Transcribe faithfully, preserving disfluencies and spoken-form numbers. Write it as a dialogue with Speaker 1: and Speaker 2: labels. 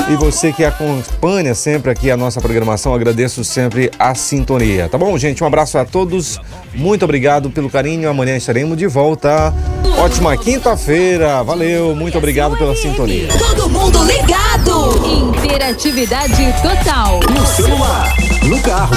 Speaker 1: E você que acompanha sempre aqui a nossa programação, agradeço sempre a sintonia, tá bom, gente? Um abraço a todos, muito obrigado pelo carinho, amanhã estaremos de volta. Ótima quinta-feira, valeu, muito obrigado pela sintonia.
Speaker 2: Todo mundo ligado! Interatividade total.
Speaker 3: No celular, no carro,